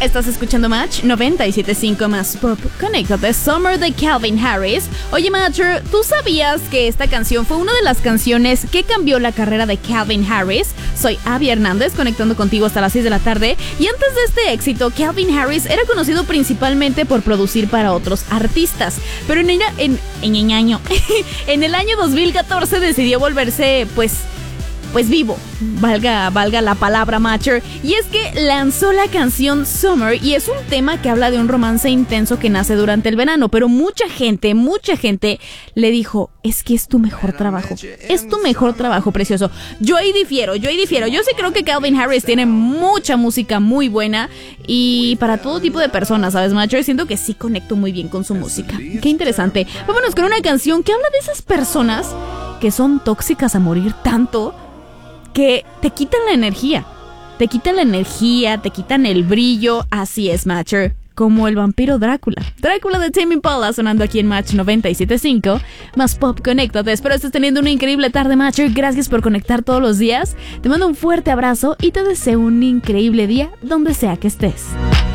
Estás escuchando Match 97.5 más Pop. Conéctate, Summer de Calvin Harris. Oye, Matcher, ¿tú sabías que esta canción fue una de las canciones que cambió la carrera de Calvin Harris? Soy Abby Hernández, conectando contigo hasta las 6 de la tarde. Y antes de este éxito, Calvin Harris era conocido principalmente por producir para otros artistas. Pero en el año 2014 decidió volverse, pues vivo, valga la palabra, Matcher, y es que lanzó la canción Summer, y es un tema que habla de un romance intenso que nace durante el verano, pero mucha gente le dijo, es que es tu mejor trabajo, precioso. Yo ahí difiero, yo sí creo que Calvin Harris tiene mucha música muy buena, y para todo tipo de personas, ¿sabes, Matcher? Siento que sí conecto muy bien con su música. Qué interesante. Vámonos con una canción que habla de esas personas que son tóxicas a morir tanto que te quitan la energía, te quitan el brillo. Así es, Matcher, como el vampiro Drácula de Tame Impala, sonando aquí en Match 97.5 más Pop. Conéctate, espero estés teniendo una increíble tarde, Matcher. Gracias por conectar todos los días, te mando un fuerte abrazo y te deseo un increíble día donde sea que estés.